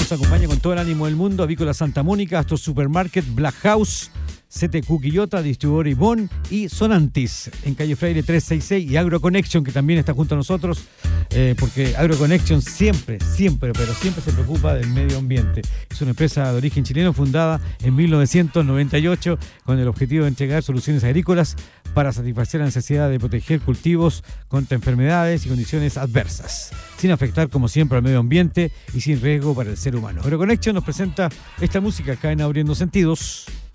nos acompaña con todo el ánimo del mundo. Avícola Santa Mónica, Astor Supermarket, Black House, CTQ Quillota, Distribuidor Ivón y Sonantis en calle Freire 366 y AgroConnection, que también está junto a nosotros, porque AgroConnection siempre se preocupa del medio ambiente. Es una empresa de origen chileno fundada en 1998 con el objetivo de entregar soluciones agrícolas para satisfacer la necesidad de proteger cultivos contra enfermedades y condiciones adversas, sin afectar como siempre al medio ambiente y sin riesgo para el ser humano. AgroConnection nos presenta esta música acá en Abriendo Sentidos.